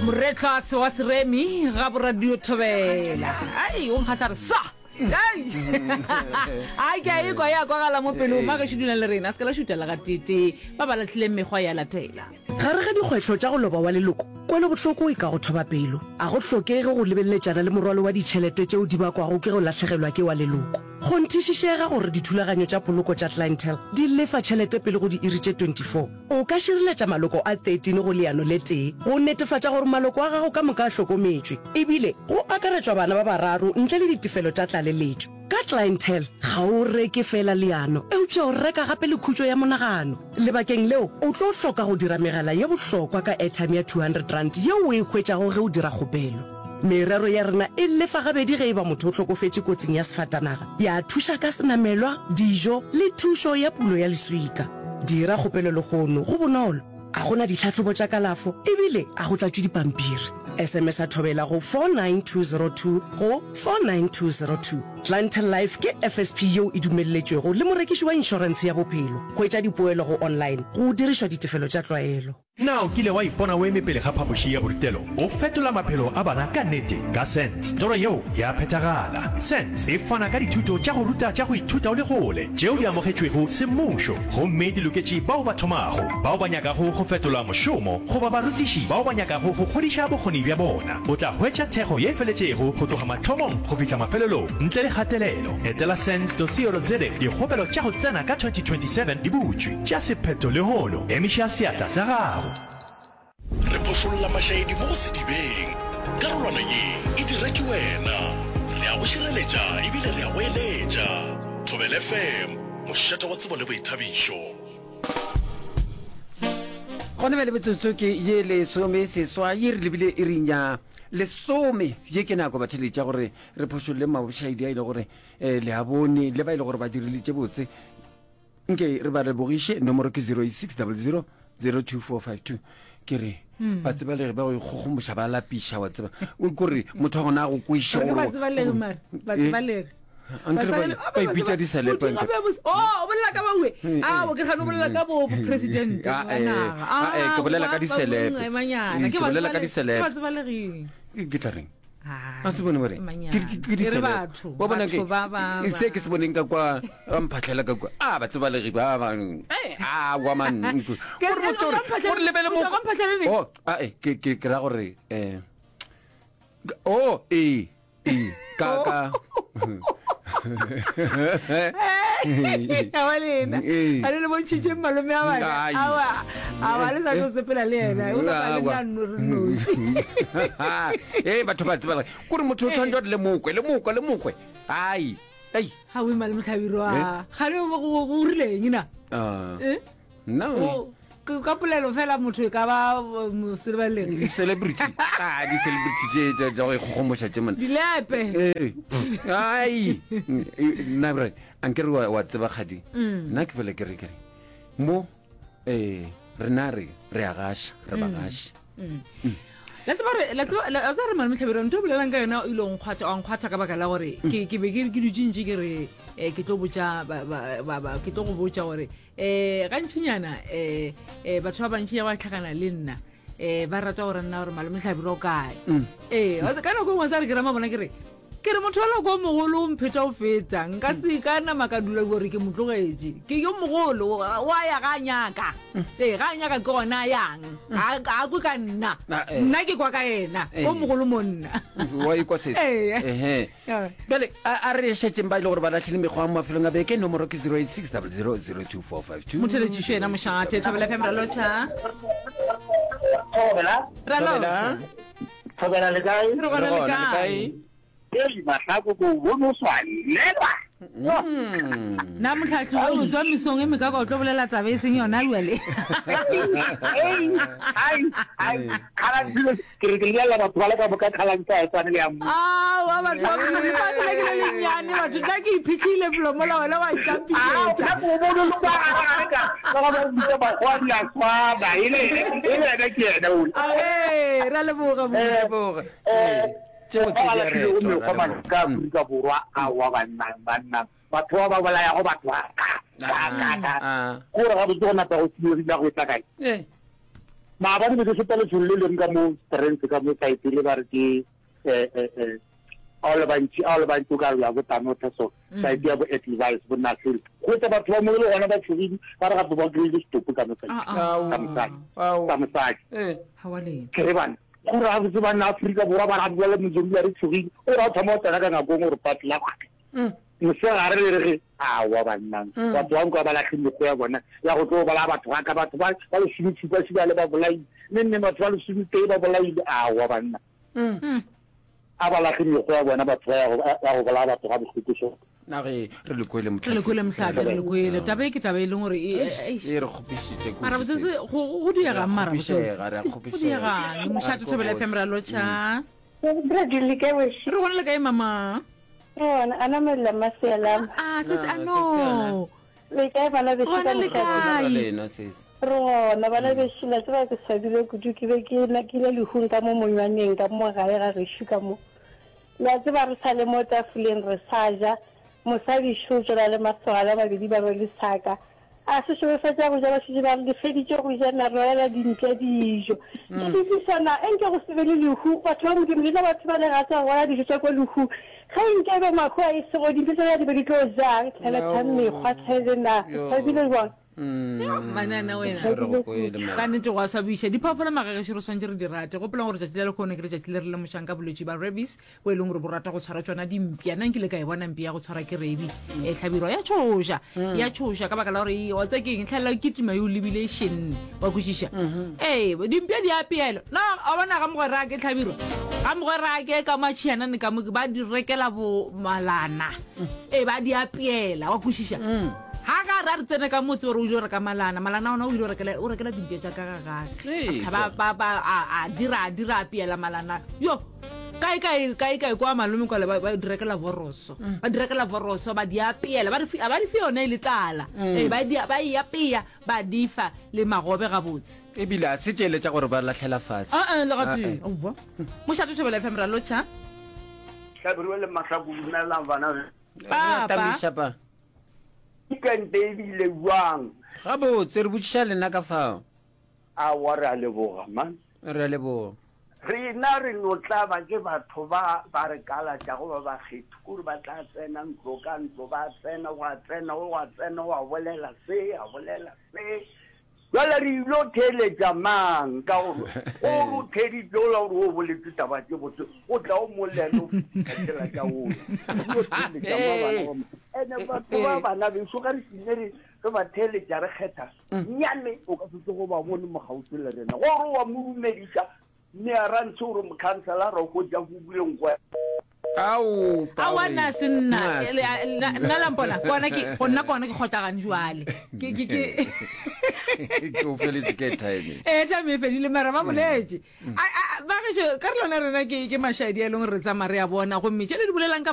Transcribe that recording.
Mureka se wa seremi ga bo radio thobela ai o nkgatla sa ai ke e go ya go gala mo pelo ma ga shidula le rena ska la shutela ga tete ba ba latlhile megwa ya latela gare ga dikgwetlho tša go loba wa leloko kwele botlhoko e ka go thoba pelo a go tlhokege go lebeletsana le morwalo wa ditšhelete tšeo di bakwago ke go latlhegelwa ke wa leloko go nthišišega gore dithulaganyo tša poloko tša clientele di lefa tšhelete pele go di iri tše 24 o ka šireletša maloko a 13 go leano le tee go netefatša gore maloko a gago ka moka a hlokometšwe ebile go akaretšwa bana ba bararo ntle le ditefelo tša tlaleletšo ka clientele ga o reke fela leano eupša o reka gape le khutšo ya monagano lebakeng leo o tlo hloka go dira megala ye bohlokwa ka airtime ya 200 rand yeo o e hwetšago ge o dira kgopelo merero ya rena e lefa gabedi ge e ba motho o tlhokofetše kotsing ya sefatanaga ya thuša ka senamelwa dijo le thušo ya pulo ya leswika dira kgopelo le gono go bonolo a gona ditlhatlhobo tša kalafo ebile a go tlatšwe dipampiri SMS a thobela go 49202 go 49202 Clientele Life ke FSP yeo e dumelletšwego le morekiši wa inšorense ya bophelo go etša dipoelo go online go dirišwa ditefelo tša tlwaelo na o kile wa ipona o eme pele ga phapoši ya borutelo o fetola maphelo a bana ka nnete ka sense toro yeo ya phethagala sense e fana ka dithuto tša go ruta tša go ithuta o le gole tšeo di amogetšwego semmušo gomme di loketše bao ba thomago bao ba nyakago go fetola mošomo goba barutiši bao ba nyakago go kgodiša bokgoni bja bona o tla hwetša thekgo ye feletšego go tloga mathomong go fitlha mafelelong ntle le kgatelelo etela sense.co.za dikgopelo tša go tsena ka 2027 di butšwe tša sephetho le hono emiša seatla sa gago re phošolla mašaedi mo go sedibeng karolwana ye e diretše wena re a go šireletša ebile re a go eletša Thobela FM mošata wa tsebo le boithabišo gone be le betsotso ke ye lesome seswa ye re lebile e rinya lesome ye ke nako batheletša gore re phošolle mabošaedi a ile gore le a bone le ba ile gore ba diriletše botse nke re ba re bogiše nomoro ke 08600 02452 ke re ba tsebalege ba go ikgogomoša ba lapiša wa tseba kore motho wa gona a go kweša ba ipitša diselepe o bolela ka bangwe o ke gane o bolela ka bo president ke bolela ka diselepe ke tla reng a se bone gore ke diselepe wa bona ke se ke se boneng ka kwa mphatlhela ka kwa ba tsebalegi ba bang wa man gore lebele mo ke ra gore ka awalena a le bontšhitše malome a bana a le sa tlo sepela le ena o sa le nnonoši batho ba tsebala kore motho o tshwanetse le mokwe ai ga o ema le motlhabirwa gane go rileng na no ka polelo fela motho e ka ba moserebaleng celebrity tša go ikgogomoša tše mona dilepe ai nabra ankere wa tseba kgadi nna ke fele ke re mo rena re a gaša re ba gaša la tsa re malmetlhabirwa ntho bolelang ka yona o ile onkgwatha ka baka la gore ke be ke dutšintši ke re ke tlo go botša gore gantšhinyana batho ba bantši ya ba tlhakana le nna ba rata gore nna gore malmetlhabirwa o kae ka nako ngwe tsa re ke rama bona ke re motho wa lako mogolo o mpheta o feta nka se ka nama ka dula gore ke motlogetše ke yo mogolo wa ya ga nyaka ga nyaka ke gona yang a kwe ka nna ke kwa ka ena o mogolo mo nna wa ikwatsetse bjale a re šetšeng ba ile gore ba latlhile mekgwa mo mafelong a beke nomoro ke 086002452 motheletšišo ena mošate Thobela FM ralotšha Thobela le kae mahlako ko bono swalela na motlhatlhi wa moswa mesong e mekaka o tlo bolela taba e seng yona luele ke la batho ba le ka boka khalantsa e tsane le ya mo wa batho ba ke ba tsela ke le lenyane batho nna ke iphitlhile plomola wena wa itampile go bono lo ba ka ba ditse ba kwa di a swaba ile ga ke ena o ra leboga ka borwa a wa banna batho ba ba ya go batho go ra go tsona ta go tsiri la go tla kae maabane be ke sepele tsholo le ka mo strength ka mo site le ba re ke all bantsi ka ya go tanotha so site ya bo advice bo nasil go tsa batho ba mo le ona ba tshwedi ba re ga ba grade stop ka mo site ka mo site hawale ke re bana go ra go ba na Africa bo ra ba ra bua mo jodi ya re tshwedi o ra thama tsena ka ngako go re patla mo se ga re wa banna batho ba go ba la khile go ya bona ya go tlo ba la batho ka batho ba le shitsi ba se ba le ba bolai nne batho ba le shitsi ba bolai wa banna a ba la khile go ya bona batho ya go ba la batho ga botshutiso na re le kwele re le kwele tabe ke tabe le gore e re khopisitse mara botse go diega mara botse go diega mo shatse tshobela femra locha bra dile ke we re bona le kae mama ana mela masela sis ano le kae bana be bona le kae lena sis rona bana be shila tsaba ke sabile go dukile ke na ke le hunka mo monywaneng ka mo gae ga re shuka mo la tsaba re sale mo tafuleng re saja mosabi shutla le maswala ba di ba le saka a se se fa tsa go ja ba se ba le feditse go ja na roela dintle dijo di sana enke go se bele le hu batho ba mo ke le batho ba le ga tsa go ya dijo tsa go le hu ga nke ba makho a se go di bitsa di ba di tlo ja tla tsamme gwa tshedena ba bile jwa manana wena ka nnete go a sabisha diphapola magagešo re swantse re di rate go pela gore tšatši le le kgone ke re tšatši le re le mošang ka bolwetši ba rabies bo e leng gore bo rata go tshwara tsona dimpia nna nkile ka e bona mpi ya go tshwara ke rabi tlhabiro ya tšhoša ka baka la gore wa tse keng tlhalela ketima yo lebile šenne wa kwešiša dimpia di apeelo na a bona ga mogwere a ke tlhabiro ga mogwere a ke ka matšhianane ka mo ba di rekela bo malana ba di apeela wa kwešiša ha ga re tsene ka motse gore o ile re ka malana ona o ile o rekela dimpia tša ka gagage a dira apeela malana yo kae kwa malome kwale ba direkela voroso ba di apeela ba di fe yone le tala ba e apea ba di fa le magobe gabotse ebile a se tšele tša gore ba latlhela fatshe le gatse owa mo shato tshobela fm ra locha tlhabirwe le mahlaku buna la bana papa ikante ebile buang ga botse re botšiša lena ka fao a wa re a leboga man re a leboga rena re no tlaba ke batho ba re kala tša go ba ba kgetho kore ba tla tsena ntlo ka ntlo ba tsena wa bolela se jala re ilo theletša mang ka gore o theditse ola gore o boletse taba tse botse o tla o molelo khathela tša ona ene batho ba bana beso ka re sinere re ba theletša re kgetha nyane o ka setse go ba bone mogausi le rena gore wa morumediša mme a rantse gore mokhanselara go ja go buleng kwa a wana se nna lampona go nna kona ke kgotlagane jwale ke o feletse ke time tame fedile mara ba boletse bagešo ka re lona rena ke mašadi a e leng gore re tsamaya re ya bona gomme tše le di bolelang ka